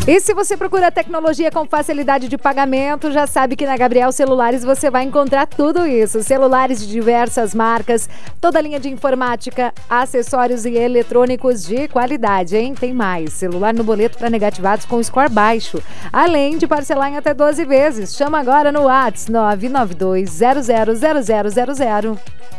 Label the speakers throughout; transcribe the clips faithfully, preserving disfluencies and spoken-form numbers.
Speaker 1: E se você procura tecnologia com facilidade de pagamento, já sabe que na Gabriel Celulares você vai encontrar tudo isso. Celulares de diversas marcas, toda a linha de informática, acessórios e eletrônicos de qualidade, hein? Tem mais. Celular no boleto para negativados com score baixo. Além de parcelar em até doze vezes. Chama agora no WhatsApp nove nove dois zero zero zero zero zero zero.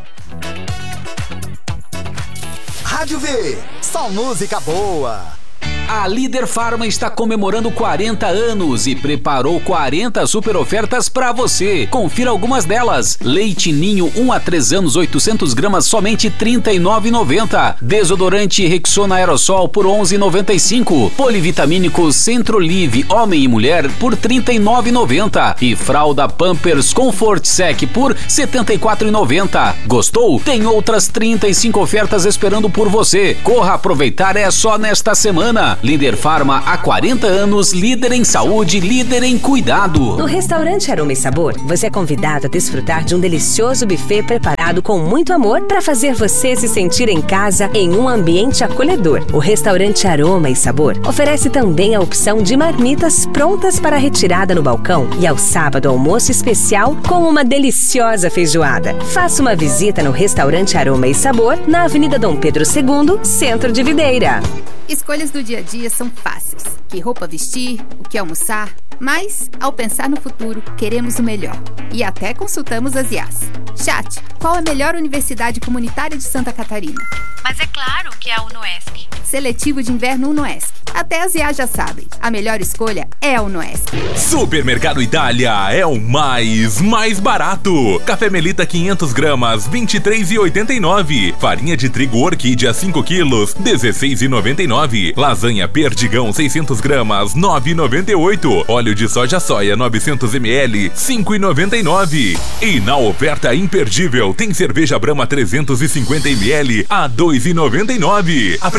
Speaker 2: Rádio V, só música boa.
Speaker 3: A Líder Farma está comemorando quarenta anos e preparou quarenta super ofertas para você. Confira algumas delas. Leite Ninho um a três anos, oitocentos gramas, somente trinta e nove reais e noventa centavos. Desodorante Rexona Aerosol por onze reais e noventa e cinco centavos. Polivitamínico Centrolive Homem e Mulher por trinta e nove reais e noventa centavos. E fralda Pampers Comfort Sec por setenta e quatro reais e noventa centavos. Gostou? Tem outras trinta e cinco ofertas esperando por você. Corra aproveitar, é só nesta semana. Líder Farma há quarenta anos, líder em saúde, líder em cuidado.
Speaker 4: No restaurante Aroma e Sabor, você é convidado a desfrutar de um delicioso buffet preparado com muito amor para fazer você se sentir em casa em um ambiente acolhedor. O restaurante Aroma e Sabor oferece também a opção de marmitas prontas para retirada no balcão e ao sábado almoço especial com uma deliciosa feijoada. Faça uma visita no restaurante Aroma e Sabor na Avenida Dom Pedro segundo, Centro de Videira.
Speaker 5: Escolhas do dia a dia são fáceis. Que roupa vestir, o que almoçar. Mas, ao pensar no futuro, queremos o melhor. E até consultamos as I As. Chat, qual a melhor universidade comunitária de Santa Catarina?
Speaker 6: Mas é claro que é a UNOESC.
Speaker 5: Seletivo de inverno UNOESC. Até as I As já sabem. A melhor escolha é a UNOESC.
Speaker 7: Supermercado Itália é o mais, mais barato. Café Melita quinhentas gramas, vinte e três reais e oitenta e nove centavos. Farinha de trigo Orquídea cinco quilos, dezesseis reais e noventa e nove centavos. Lasanha Perdigão seiscentas gramas, nove reais e noventa e oito centavos. Óleo de soja soia novecentos mililitros, cinco reais e noventa e nove centavos. E na oferta imperdível tem cerveja Brahma trezentos e cinquenta mililitros a dois reais e noventa e nove centavos.